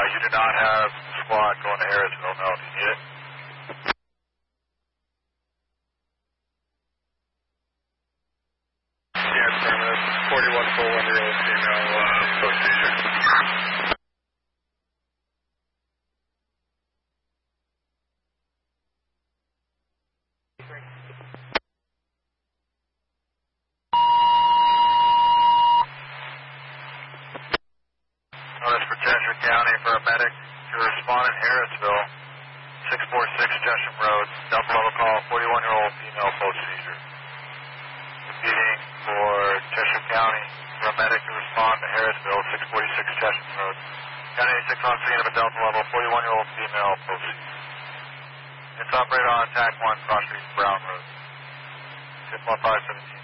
You do not have squad going to Harrisville, no. Do you need it? Yeah, affirmative. 41 full 1-year-old female, post-seizure. Notice for Cheshire County for a medic to respond in Harrisville, 646 Cheshire Road, double level call, 41-year-old female post-seizure. Repeating for Cheshire County for a medic to respond to Harrisville, 646 Cheshire Road. County 86 on scene of a delta level, 41-year-old female post-seizure. It's operator on attack 1, cross street Brown Road. Tip 1517.